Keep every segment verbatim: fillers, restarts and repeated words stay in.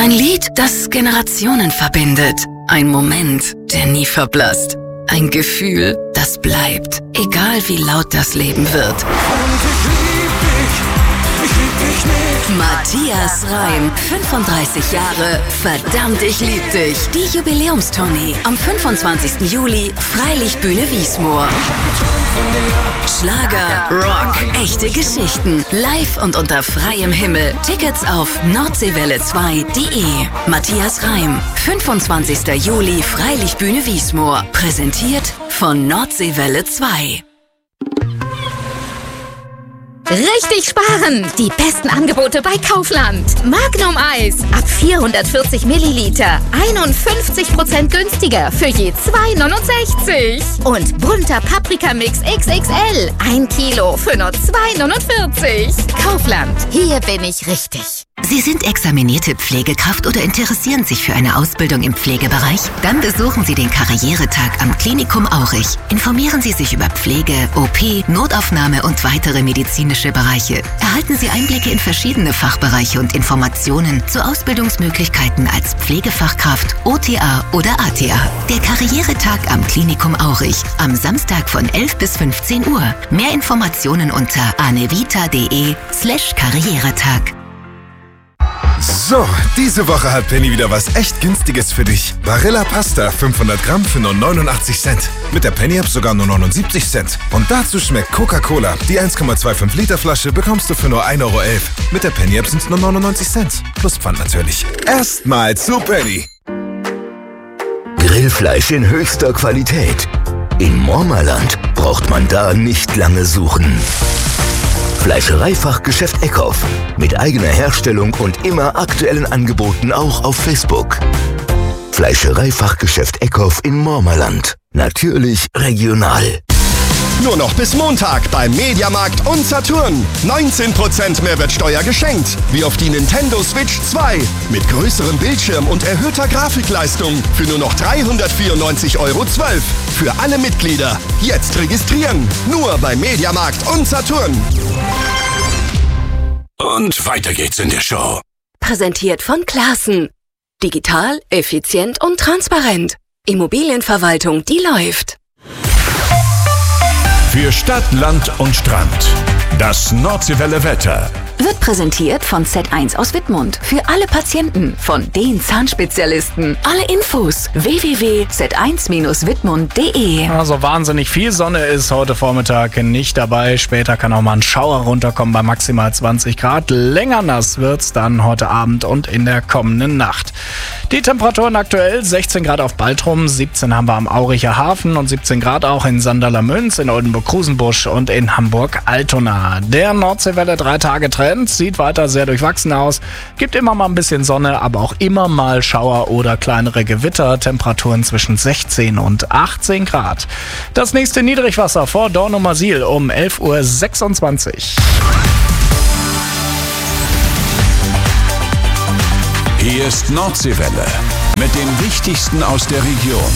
Ein Lied, das Generationen verbindet. Ein Moment, der nie verblasst. Ein Gefühl, das bleibt, egal wie laut das Leben wird. Und ich lieb dich, ich lieb dich nicht. Matthias Reim, fünfunddreißig Jahre, verdammt, ich lieb dich. Die Jubiläumstournee am fünfundzwanzigsten Juli, Freilichtbühne Wiesmoor. Schlager, Rock, echte Geschichten, live und unter freiem Himmel. Tickets auf nordseewelle zwei punkt de. Matthias Reim, fünfundzwanzigsten Juli, Freilichtbühne Wiesmoor. Präsentiert von Nordseewelle zwei. Richtig sparen! Die besten Angebote bei Kaufland. Magnum Eis ab vierhundertvierzig Milliliter. einundfünfzig Prozent günstiger für je zwei neunundsechzig. Und bunter Paprikamix X X L. ein Kilo für nur zwei neunundvierzig. Kaufland. Hier bin ich richtig. Sie sind examinierte Pflegekraft oder interessieren sich für eine Ausbildung im Pflegebereich? Dann besuchen Sie den Karrieretag am Klinikum Aurich. Informieren Sie sich über Pflege, O P, Notaufnahme und weitere medizinische Bereiche. Erhalten Sie Einblicke in verschiedene Fachbereiche und Informationen zu Ausbildungsmöglichkeiten als Pflegefachkraft, O T A oder A T A. Der Karrieretag am Klinikum Aurich. Am Samstag von elf bis fünfzehn Uhr. Mehr Informationen unter anevita.de slash Karrieretag. So, diese Woche hat Penny wieder was echt Günstiges für dich. Barilla Pasta fünfhundert Gramm für nur neunundachtzig Cent. Mit der Penny-App sogar nur neunundsiebzig Cent. Und dazu schmeckt Coca-Cola. Die eins Komma fünfundzwanzig Liter Flasche bekommst du für nur ein Euro elf. Mit der Penny-App sind es nur neunundneunzig Cent. Plus Pfand natürlich. Erstmal zu Penny. Grillfleisch in höchster Qualität. In Mormerland braucht man da nicht lange suchen. Fleischereifachgeschäft Eckhoff. Mit eigener Herstellung und immer aktuellen Angeboten auch auf Facebook. Fleischereifachgeschäft Eckhoff in Mormerland. Natürlich regional. Nur noch bis Montag beim Mediamarkt und Saturn. neunzehn Prozent Mehrwertsteuer geschenkt. Wie auf die Nintendo Switch zwei. Mit größerem Bildschirm und erhöhter Grafikleistung. Für nur noch dreihundertvierundneunzig Euro zwölf. Für alle Mitglieder. Jetzt registrieren. Nur beim Mediamarkt und Saturn. Und weiter geht's in der Show. Präsentiert von Classen. Digital, effizient und transparent. Immobilienverwaltung, die läuft. Für Stadt, Land und Strand. Das Nordseewelle Wetter. Wird präsentiert von Z eins aus Wittmund. Für alle Patienten von den Zahnspezialisten. Alle Infos w w w punkt z eins Bindestrich wittmund punkt de. Also wahnsinnig viel Sonne ist heute Vormittag nicht dabei. Später kann auch mal ein Schauer runterkommen bei maximal zwanzig Grad. Länger nass wird's dann heute Abend und in der kommenden Nacht. Die Temperaturen aktuell sechzehn Grad auf Baltrum, siebzehn haben wir am Auricher Hafen und siebzehn Grad auch in Sanderler-Münz, in Oldenburg-Krusenbusch und in Hamburg-Altona. Der Nordseewelle drei Tage Trend sieht weiter sehr durchwachsen aus. Gibt immer mal ein bisschen Sonne, aber auch immer mal Schauer oder kleinere Gewitter. Temperaturen zwischen sechzehn und achtzehn Grad. Das nächste Niedrigwasser vor Dornumersiel um elf Uhr sechsundzwanzig. Hier ist Nordseewelle mit dem Wichtigsten aus der Region.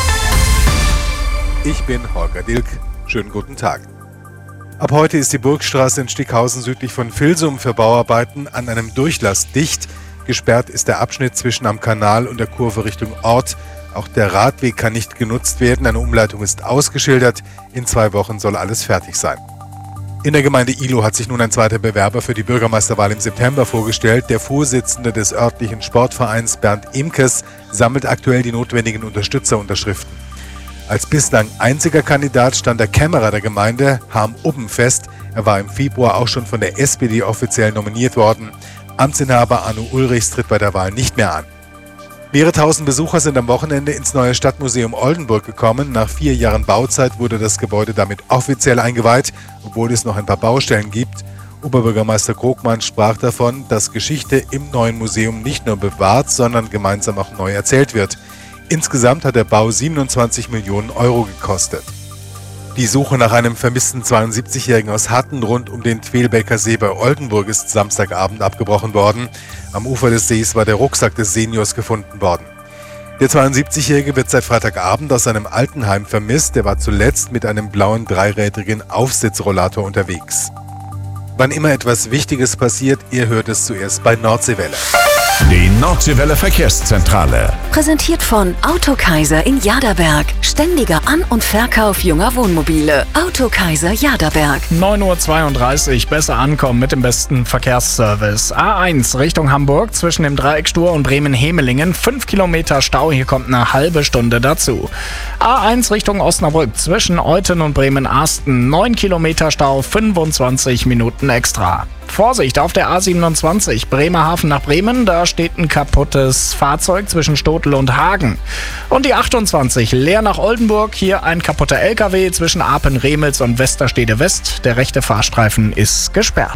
Ich bin Holger Dilk. Schönen guten Tag. Ab heute ist die Burgstraße in Stickhausen südlich von Vilsum für Bauarbeiten an einem Durchlass dicht. Gesperrt ist der Abschnitt zwischen am Kanal und der Kurve Richtung Ort. Auch der Radweg kann nicht genutzt werden. Eine Umleitung ist ausgeschildert. In zwei Wochen soll alles fertig sein. In der Gemeinde Ihlow hat sich nun ein zweiter Bewerber für die Bürgermeisterwahl im September vorgestellt. Der Vorsitzende des örtlichen Sportvereins Bernd Imkes sammelt aktuell die notwendigen Unterstützerunterschriften. Als bislang einziger Kandidat stand der Kämmerer der Gemeinde, Harm Uppenfest. Er war im Februar auch schon von der S P D offiziell nominiert worden. Amtsinhaber Arno Ulrichs tritt bei der Wahl nicht mehr an. Mehrere tausend Besucher sind am Wochenende ins neue Stadtmuseum Oldenburg gekommen. Nach vier Jahren Bauzeit wurde das Gebäude damit offiziell eingeweiht, obwohl es noch ein paar Baustellen gibt. Oberbürgermeister Krogmann sprach davon, dass Geschichte im neuen Museum nicht nur bewahrt, sondern gemeinsam auch neu erzählt wird. Insgesamt hat der Bau siebenundzwanzig Millionen Euro gekostet. Die Suche nach einem vermissten zweiundsiebzigjährigen aus Hatten rund um den Twelbecker See bei Oldenburg ist Samstagabend abgebrochen worden. Am Ufer des Sees war der Rucksack des Seniors gefunden worden. Der zweiundsiebzigjährige wird seit Freitagabend aus seinem Altenheim vermisst. Er war zuletzt mit einem blauen dreirädrigen Aufsitzrollator unterwegs. Wann immer etwas Wichtiges passiert, ihr hört es zuerst bei Nordseewelle. Den Nordseewelle Verkehrszentrale. Präsentiert von Autokaiser in Jaderberg. Ständiger An- und Verkauf junger Wohnmobile. Autokaiser Jaderberg. neun Uhr zweiunddreißig, besser ankommen mit dem besten Verkehrsservice. A eins Richtung Hamburg zwischen dem Dreieck Stur und Bremen-Hemelingen. fünf Kilometer Stau, hier kommt eine halbe Stunde dazu. A eins Richtung Osnabrück zwischen Euthen und Bremen-Arsten. neun Kilometer Stau, fünfundzwanzig Minuten extra. Vorsicht auf der A siebenundzwanzig, Bremerhaven nach Bremen, da steht ein kaputtes Fahrzeug zwischen Stotel und Hagen. Und die achtundzwanzig, Leer nach Oldenburg, hier ein kaputter L K W zwischen Apen-Remels und Westerstede West. Der rechte Fahrstreifen ist gesperrt.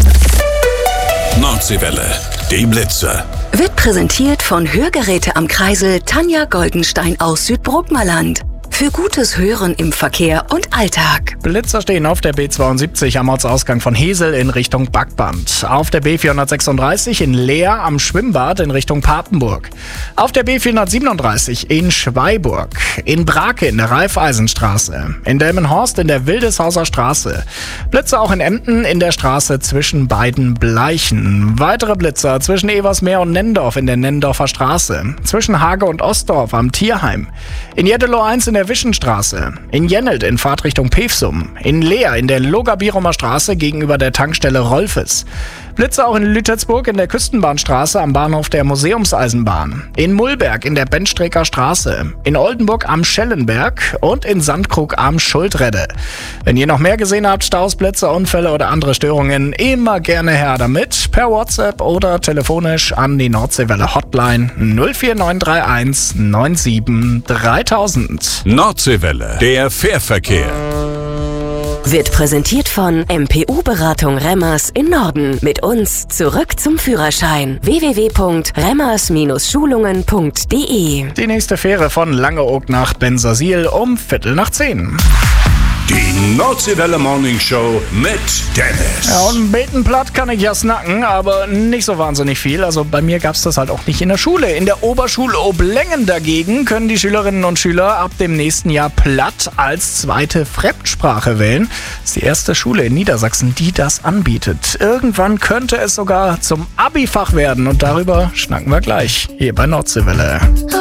Nordseewelle, die Blitze. Wird präsentiert von Hörgeräte am Kreisel Tanja Goldenstein aus Südbrookmerland. Für gutes Hören im Verkehr und Alltag. Blitzer stehen auf der B zweiundsiebzig am Ortsausgang von Hesel in Richtung Backband. Auf der B vierhundertsechsunddreißig in Leer am Schwimmbad in Richtung Papenburg. Auf der B vierhundertsiebenunddreißig in Schweiburg. In Brake in der Raiffeisenstraße. In Delmenhorst in der Wildeshauser Straße. Blitzer auch in Emden in der Straße zwischen beiden Bleichen. Weitere Blitzer zwischen Eversmeer und Nendorf in der Nendorfer Straße. Zwischen Hage und Ostdorf am Tierheim. In Jeddelo eins in der Wischenstraße, in Jennelt in Fahrtrichtung Pevsum, in Leer in der Logabirumer Straße gegenüber der Tankstelle Rolfes. Blitze auch in Lütetsburg in der Küstenbahnstraße am Bahnhof der Museumseisenbahn, in Mullberg in der Benstreker Straße, in Oldenburg am Schellenberg und in Sandkrug am Schuldredde. Wenn ihr noch mehr gesehen habt, Staus, Blitze, Unfälle oder andere Störungen, immer gerne her damit, per WhatsApp oder telefonisch an die Nordseewelle Hotline null vier neun drei eins neun sieben dreitausend. Nordseewelle, der Fährverkehr. Wird präsentiert von M P U-Beratung Remmers in Norden. Mit uns zurück zum Führerschein. w w w punkt remmers Schulungen punkt de. Die nächste Fähre von Langeoog nach Bensersiel um Viertel nach zehn. Die Nordseewelle Morning Show mit Dennis. Ja, und ein Betenblatt kann ich ja snacken, aber nicht so wahnsinnig viel. Also bei mir gab's das halt auch nicht in der Schule. In der Oberschule Oblengen dagegen können die Schülerinnen und Schüler ab dem nächsten Jahr Platt als zweite Fremdsprache wählen. Das ist die erste Schule in Niedersachsen, die das anbietet. Irgendwann könnte es sogar zum Abi-Fach werden und darüber schnacken wir gleich hier bei Nordseewelle.